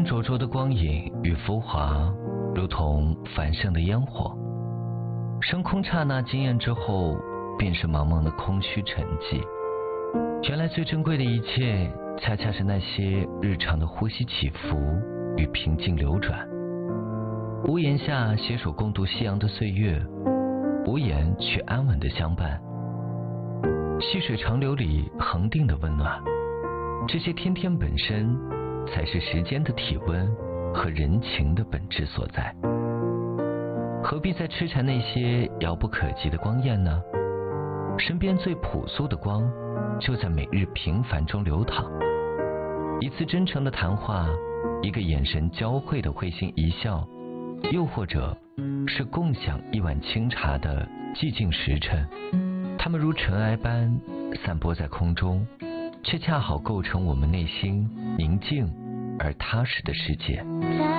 间灼灼的光影与浮华，如同繁盛的烟火。升空刹那惊艳之后，便是茫茫的空虚沉寂。原来最珍贵的一切，恰恰是那些日常的呼吸起伏与平静流转。屋檐下携手共度夕阳的岁月，无言却安稳的相伴。细水长流里恒定的温暖，这些天天本身才是时间的体温和人情的本质所在。何必再痴缠那些遥不可及的光艳呢？身边最朴素的光，就在每日平凡中流淌。一次真诚的谈话，一个眼神交汇的会心一笑，又或者是共享一碗清茶的寂静时辰，它们如尘埃般散播在空中，却恰好构成我们内心宁静而踏实的世界。